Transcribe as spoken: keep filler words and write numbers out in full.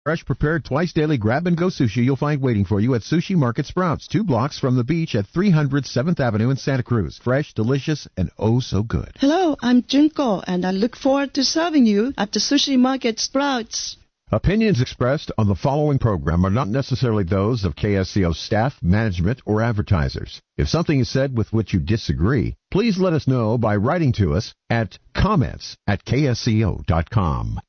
Fresh prepared twice daily grab-and-go sushi you'll find waiting for you at Sushi Market Sprouts, two blocks from the beach at three hundred seventh Avenue in Santa Cruz. Fresh, delicious, and oh so good. Hello, I'm Junko, and I look forward to serving you at the Sushi Market Sprouts. Opinions expressed on the following program are not necessarily those of K S C O staff, management, or advertisers. If something is said with which you disagree, please let us know by writing to us at comments at K S C O dot com.